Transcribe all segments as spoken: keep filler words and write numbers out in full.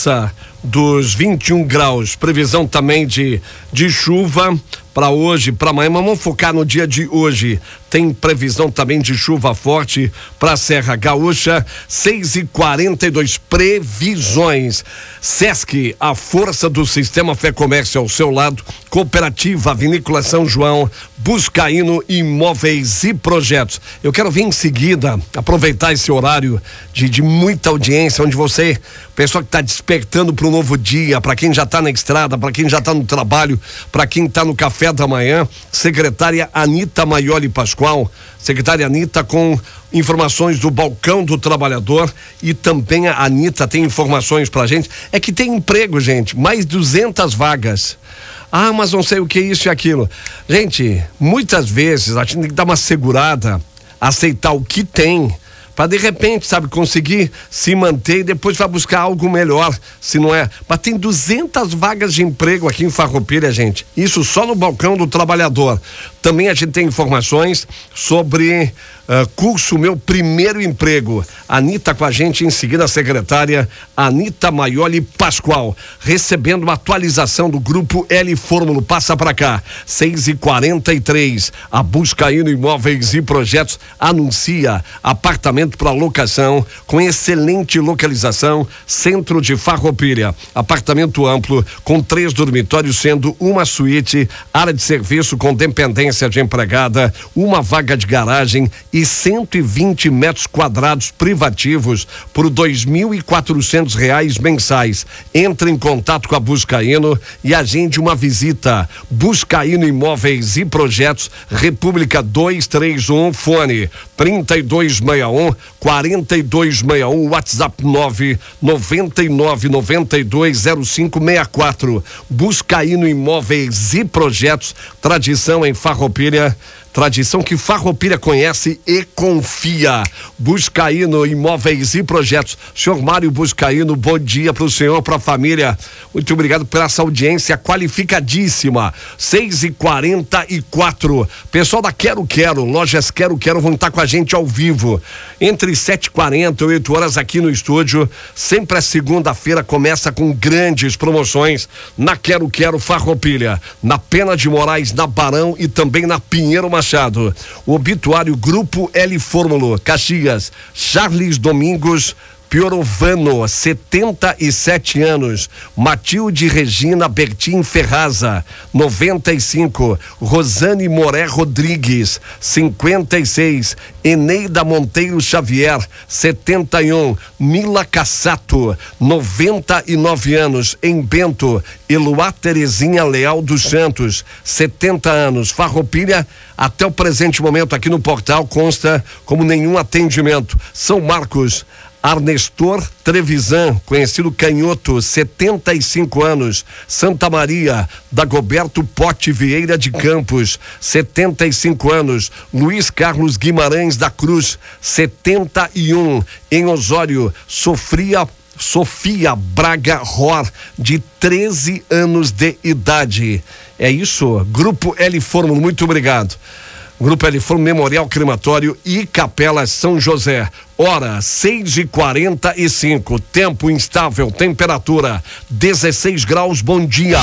passa dos vinte e um graus. Previsão também de, de chuva para hoje, para amanhã, mas vamos focar no dia de hoje. Tem previsão também de chuva forte para a Serra Gaúcha, seis e quarenta e dois, previsões. Sesc, a força do sistema Fé Comércio ao seu lado, Cooperativa Vinícola São João, Buscaíno Imóveis e Projetos. Eu quero vir em seguida, aproveitar esse horário de, de muita audiência, onde você, pessoa que está despertando para um novo dia, para quem já está na estrada, para quem já está no trabalho, para quem está no café da manhã, secretária Anita Maioli Pascoal, secretária Anita com informações do Balcão do Trabalhador, e também a Anita tem informações pra gente, é que tem emprego, gente, mais duzentas vagas. Ah, mas não sei o que é isso e aquilo. Gente, muitas vezes a gente tem que dar uma segurada, aceitar o que tem, para de repente, sabe, conseguir se manter e depois vai buscar algo melhor, se não é. Mas tem duzentas vagas de emprego aqui em Farroupilha, gente. Isso só no Balcão do Trabalhador. Também a gente tem informações sobre uh, curso Meu Primeiro Emprego. Anita com a gente, em seguida a secretária Anita Maioli Pascoal, recebendo uma atualização do grupo L Fórmula. Passa para cá, seis e quarenta e três. A Buscaíno Imóveis e Projetos anuncia apartamento para locação com excelente localização, centro de Farroupilha. Apartamento amplo com três dormitórios, sendo uma suíte, área de serviço com dependência de empregada, uma vaga de garagem e cento e vinte metros quadrados privativos por dois mil e quatrocentos reais mensais. Entre em contato com a Buscaíno e agende uma visita. Buscaíno Imóveis e Projetos, República duzentos e trinta e um, fone trinta e dois sessenta e um, quarenta e dois sessenta e um, WhatsApp nove noventa e nove noventa e dois zero cinco sessenta e quatro. Buscaíno Imóveis e Projetos, tradição em Farroupilha, tradição que Farroupilha conhece e confia. Buscaíno Imóveis e Projetos. Senhor Mário Buscaíno, bom dia para o senhor, para a família. Muito obrigado por essa audiência qualificadíssima. seis e quarenta e quatro. Pessoal da Quero Quero, lojas Quero Quero vão estar com a gente ao vivo. Entre sete e quarenta e oito horas aqui no estúdio. Sempre a segunda-feira começa com grandes promoções na Quero Quero Farroupilha. Na Pena de Moraes, na Barão e também na Pinheiro Machado. O obituário Grupo L Fórmula, Caxias, Charles Domingos Piorovano, setenta e sete anos. Matilde Regina Bertin Ferraza, noventa e cinco. Rosane Moré Rodrigues, cinquenta e seis. Eneida Monteiro Xavier, setenta e um. Mila Cassato, noventa e nove anos. Em Bento. Eloá Terezinha Leal dos Santos, setenta anos. Farroupilha, até o presente momento aqui no portal consta como nenhum atendimento. São Marcos, Arnestor Trevisan, conhecido Canhoto, setenta e cinco anos. Santa Maria, Dagoberto Pote Vieira de Campos, setenta e cinco anos. Luiz Carlos Guimarães da Cruz, setenta e um. Em Osório, Sofia Sofia Braga Ror, de treze anos de idade. É isso, Grupo L Fórmula, muito obrigado. Grupo L Fórmula, Memorial Crematório e Capela São José. Hora seis e quarenta e cinco. Tempo instável, temperatura dezesseis graus. Bom dia.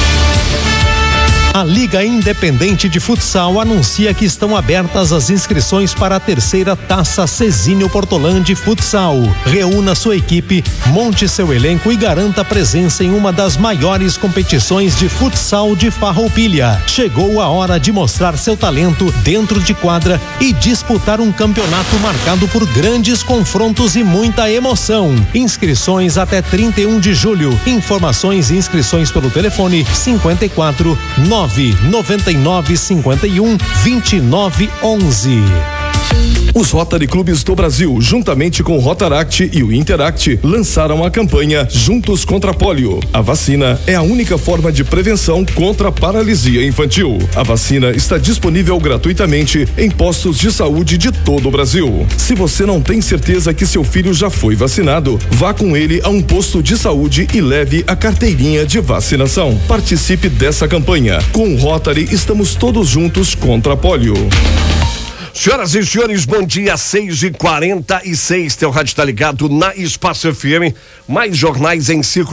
A Liga Independente de Futsal anuncia que estão abertas as inscrições para a terceira Taça Cezinho Portolândia Futsal. Reúna sua equipe, monte seu elenco e garanta presença em uma das maiores competições de futsal de Farroupilha. Chegou a hora de mostrar seu talento dentro de quadra e disputar um campeonato marcado por grandes confrontos e muita emoção. Inscrições até trinta e um de julho. Informações e inscrições pelo telefone cinquenta e quatro, nove noventa e nove, cinquenta e um, vinte e nove, onze. Os Rotary Clubes do Brasil, juntamente com o Rotaract e o Interact, lançaram a campanha Juntos contra a Polio. A vacina é a única forma de prevenção contra a paralisia infantil. A vacina está disponível gratuitamente em postos de saúde de todo o Brasil. Se você não tem certeza que seu filho já foi vacinado, vá com ele a um posto de saúde e leve a carteirinha de vacinação. Participe dessa campanha. Com o Rotary, estamos todos juntos contra a polio. Senhoras e senhores, bom dia, seis e quarenta e seis. Teu rádio está ligado na Espaço F M. Mais jornais em círculo.